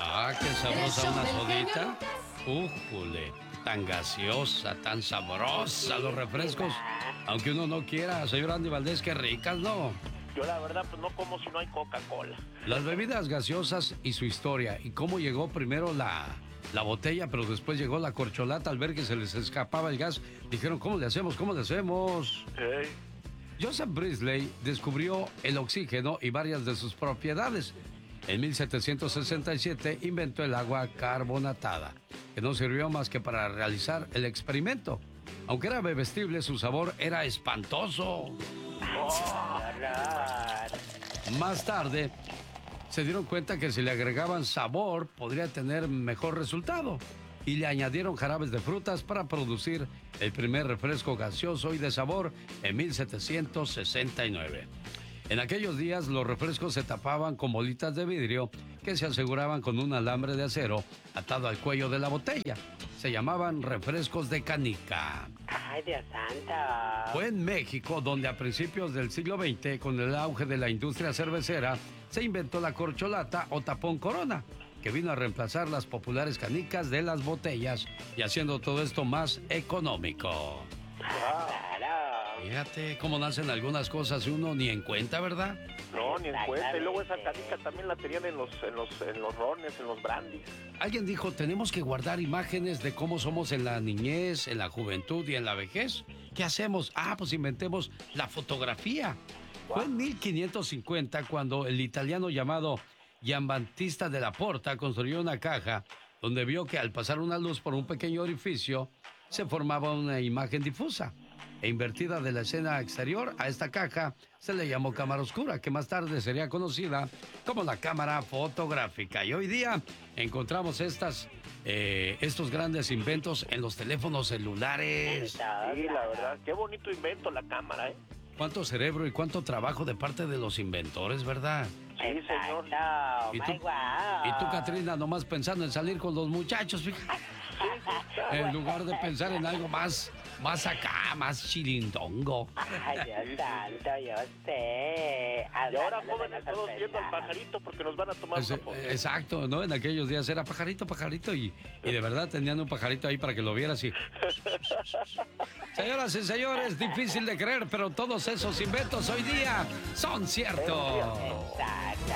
Ah, qué sabrosa una sodita. Újule, tan gaseosa, tan sabrosa los refrescos. Aunque uno no quiera, señor Andy Valdés, qué ricas, ¿no? Yo la verdad pues no como si no hay Coca-Cola. Las bebidas gaseosas y su historia. Y cómo llegó primero la botella, pero después llegó la corcholata. Al ver que se les escapaba el gas, dijeron, ¿cómo le hacemos? ¿Cómo le hacemos? Hey. Joseph Priestley descubrió el oxígeno y varias de sus propiedades. En 1767 inventó el agua carbonatada, que no sirvió más que para realizar el experimento. Aunque era bebestible, su sabor era espantoso. Más tarde, se dieron cuenta que si le agregaban sabor, podría tener mejor resultado. Y le añadieron jarabes de frutas para producir el primer refresco gaseoso y de sabor en 1769. En aquellos días, los refrescos se tapaban con bolitas de vidrio que se aseguraban con un alambre de acero atado al cuello de la botella. Se llamaban refrescos de canica. ¡Ay, Dios santo! Fue en México donde a principios del siglo XX, con el auge de la industria cervecera, se inventó la corcholata o tapón Corona, que vino a reemplazar las populares canicas de las botellas y haciendo todo esto más económico. ¡Claro! Fíjate cómo nacen algunas cosas y uno ni en cuenta, ¿verdad? No, ni en cuenta. Y luego esa canica también la tenían en los rones, en los brandies. Alguien dijo, tenemos que guardar imágenes de cómo somos en la niñez, en la juventud y en la vejez. ¿Qué hacemos? Ah, pues inventemos la fotografía. Fue en 1550 cuando el italiano llamado Giambattista della Porta construyó una caja donde vio que al pasar una luz por un pequeño orificio se formaba una imagen difusa e invertida de la escena exterior. A esta caja se le llamó cámara oscura, que más tarde sería conocida como la cámara fotográfica. Y hoy día encontramos estos grandes inventos en los teléfonos celulares. Sí, la verdad, qué bonito invento la cámara, ¿eh? Cuánto cerebro y cuánto trabajo de parte de los inventores, ¿verdad? Sí, señor. ¿Y tú, Catrina, nomás pensando en salir con los muchachos, fíjate? En lugar de pensar en algo más acá, más chirindongo. ¡Ay, Dios santo, yo sé! Y ahora, jóvenes, todos viendo al pajarito porque nos van a tomar una foto. Exacto, ¿no? En aquellos días era pajarito, pajarito, y de verdad tenían un pajarito ahí para que lo vieras y... Señoras y señores, difícil de creer, pero todos esos inventos hoy día son ciertos. Exacto.